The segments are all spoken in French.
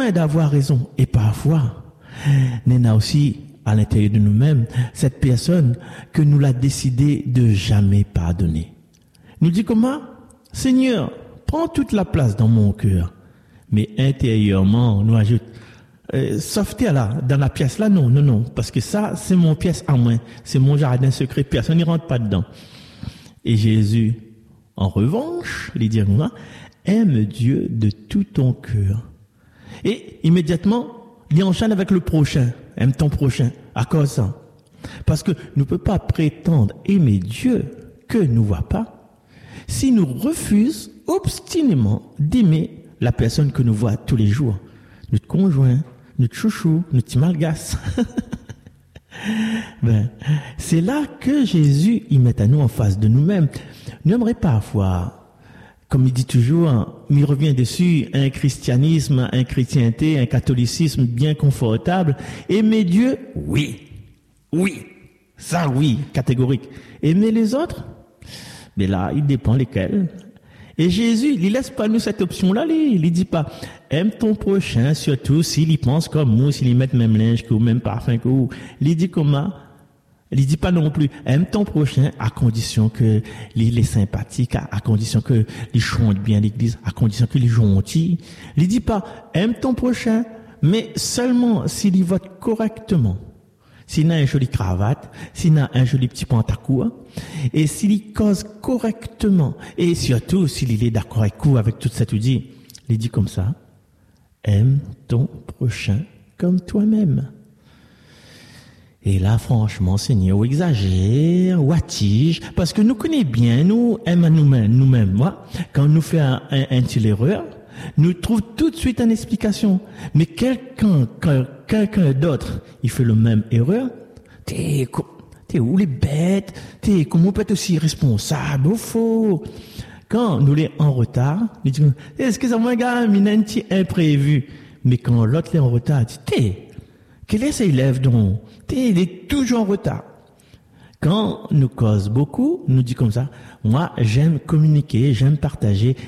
loin d'avoir raison. Et parfois, il y a aussi à l'intérieur de nous-mêmes cette personne que nous l'a décidé de jamais pardonner. Nous dit comment? Seigneur, prends toute la place dans mon cœur. Mais intérieurement, nous ajoute, sauveté là, dans la pièce là, non, parce que ça, c'est mon pièce à moi, c'est mon jardin secret, personne n'y rentre pas dedans. Et Jésus, en revanche, il dit, aime Dieu de tout ton cœur. Et immédiatement, il enchaîne avec le prochain, aime ton prochain, à cause ça. Parce que nous ne pouvons pas prétendre aimer Dieu que nous ne voit pas, si nous refusons obstinément d'aimer la personne que nous voit tous les jours, notre conjoint, notre chouchou, notre petit malgasse. C'est là que Jésus y met à nous en face de nous-mêmes. Nous aimerions parfois, comme il dit toujours, il revient dessus, un christianisme, une chrétienté, un catholicisme bien confortable. Aimer Dieu, oui, ça oui, catégorique. Aimer les autres, mais là, il dépend lesquels. Et Jésus, il laisse pas nous cette option-là, il dit pas, aime ton prochain, surtout s'il y pense comme nous, s'il y met même linge que vous, même parfum que vous. Il dit comment? Il dit pas non plus, aime ton prochain à condition que il est sympathique, à condition que il chante bien l'église, à condition qu'il est gentil. Il dit pas, aime ton prochain, mais seulement s'il y vote correctement. S'il a une jolie cravate, s'il a un joli petit pantacourt, et s'il cause correctement, et surtout s'il est d'accord avec tout ça, tu dis, il dit comme ça, aime ton prochain comme toi-même. Et là, franchement, Seigneur, ou exagère, ou attige, parce que nous connaissons bien, nous aimons nous-mêmes, moi, quand nous faisons un petit erreur, nous trouvons tout de suite une explication. Mais quelqu'un d'autre, il fait le même erreur, t'es où les bêtes, comment on peut être aussi responsable, au faux. Quand nous les en retard, nous disons, excusez-moi, gars, il y a un petit imprévu. Mais quand l'autre est en retard, il dit, quel est ces élèves donc? Il est toujours en retard. Quand nous cause beaucoup, nous dit comme ça, moi, j'aime communiquer, j'aime partager,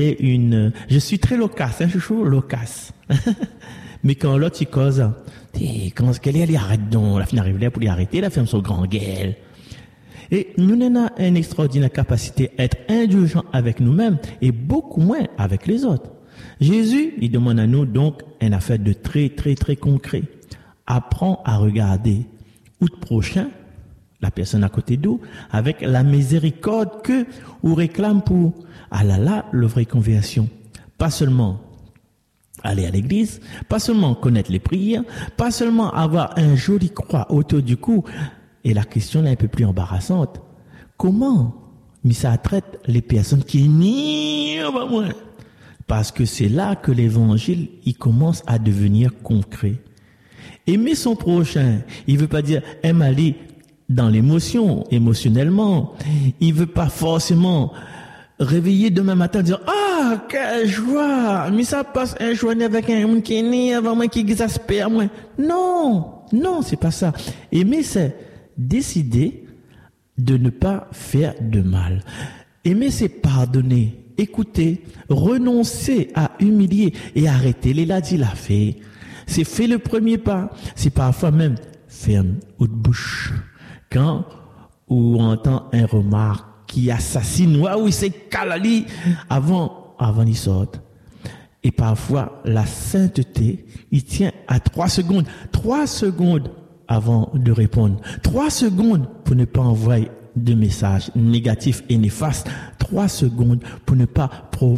je suis très loquace, je suis loquace. Mais quand l'autre, il cause, quand elle arrête donc, la fin arrive là pour y arrêter, la ferme son grand gueule. Et nous avons une extraordinaire capacité à être indulgents avec nous-mêmes et beaucoup moins avec les autres. Jésus, il demande à nous donc une affaire de très, très, très concret. Apprends à regarder où le prochain, la personne à côté d'eux, avec la miséricorde que ou réclame pour le vraie conversion. Pas seulement aller à l'église, pas seulement connaître les prières, pas seulement avoir un joli croix autour du cou. Et la question est un peu plus embarrassante. Comment ça traite les personnes qui n'y pas moins? Parce que c'est là que l'évangile, il commence à devenir concret. Aimer son prochain, il veut pas dire aime aller dans l'émotion, émotionnellement. Il veut pas forcément réveiller demain matin dire quelle joie, mais ça passe un journée avec un monde qui est né avant moi, qui exaspère moi. Non, c'est pas ça. Aimer, c'est décider de ne pas faire de mal. Aimer, c'est pardonner, écouter, renoncer à humilier et arrêter les ladis la fait. C'est fait le premier pas. C'est parfois même ferme ou de bouche. Quand on entend un remarque qui assassine, oui, c'est calali, avant il sorte. Et parfois, la sainteté, il tient à 3 secondes. 3 secondes avant de répondre. 3 secondes pour ne pas envoyer de messages négatifs et néfastes. 3 secondes pour ne pas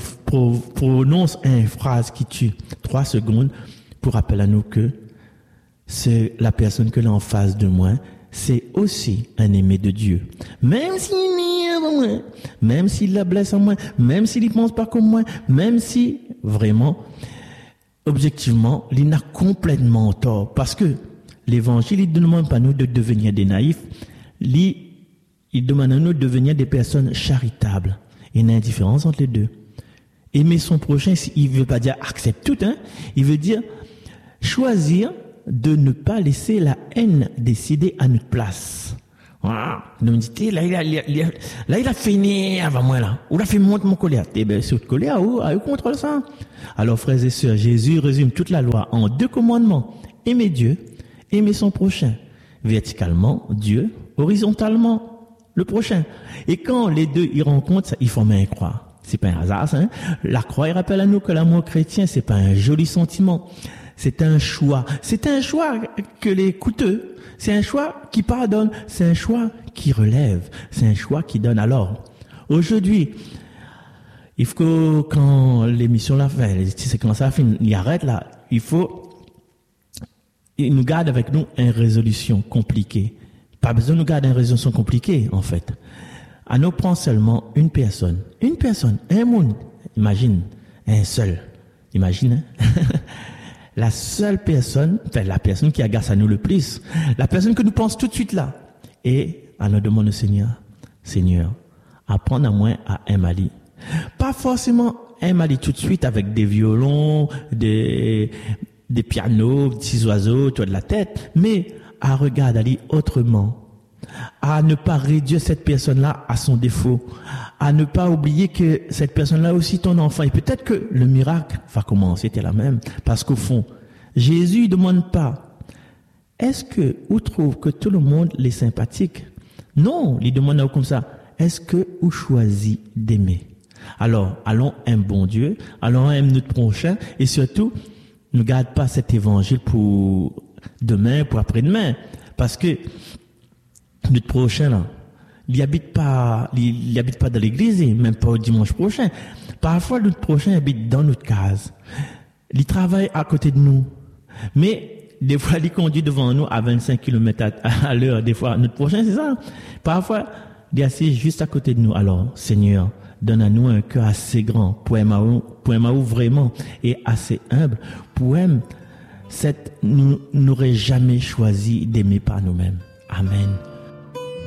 prononcer une phrase qui tue. 3 secondes pour rappeler à nous que c'est la personne que l'on a en face de moi, c'est aussi un aimé de Dieu. Même s'il est en moi, même s'il la blesse en moi, même s'il ne pense pas comme moi, même si, vraiment, objectivement, il n'a complètement tort. Parce que l'évangile, il ne demande pas à nous de devenir des naïfs. Il demande à nous de devenir des personnes charitables. Il y a une différence entre les deux. Aimer son prochain, il ne veut pas dire accepte tout, il veut dire choisir de ne pas laisser la haine décider à notre place. Nous dit, là, il a fini avant moi, là. Ou il a fait monter mon colère. Eh ben, c'est votre colère, où contrôle ça? Alors, frères et sœurs, Jésus résume toute la loi en 2 commandements. Aimer Dieu, aimer son prochain. Verticalement, Dieu, horizontalement, le prochain. Et quand les deux y rencontrent, ils forment une croix. C'est pas un hasard, ça, hein? La croix, il rappelle à nous que l'amour chrétien, c'est pas un joli sentiment. C'est un choix. C'est un choix que les coûteux. C'est un choix qui pardonne. C'est un choix qui relève. C'est un choix qui donne. Alors, aujourd'hui, il faut, quand l'émission la fait, c'est quand ça finit, il arrête là, il nous garde avec nous une résolution compliquée. Pas besoin de nous garder une résolution compliquée, en fait. À nous prendre seulement une personne, un monde. Imagine, un seul. Imagine, hein? La seule personne, enfin, la personne qui agace à nous le plus, la personne que nous pensons tout de suite là. Et, à nous demander au Seigneur, apprendre à moi à aimer. Pas forcément aimer tout de suite avec des violons, des pianos, des petits oiseaux, de la tête, mais à regarder Ali autrement. À ne pas réduire cette personne-là à son défaut, à ne pas oublier que cette personne-là aussi ton enfant. Et peut-être que le miracle va commencer, c'était la même. Parce qu'au fond, Jésus ne demande pas, est-ce que vous trouvez que tout le monde est sympathique? Non, il demande comme ça, est-ce que vous choisissez d'aimer? Alors, allons un bon Dieu, allons aimer notre prochain, et surtout, ne garde pas cet évangile pour demain, pour après-demain. Parce que notre prochain, là, il habite pas dans l'église, même pas au dimanche prochain. Parfois, notre prochain habite dans notre case. Il travaille à côté de nous. Mais, des fois, il conduit devant nous à 25 km à l'heure. Des fois, notre prochain, c'est ça. Parfois, il est assis juste à côté de nous. Alors, Seigneur, donne à nous un cœur assez grand pour aimer vraiment et assez humble pour aimer nous n'aurait jamais choisi d'aimer par nous-mêmes. Amen.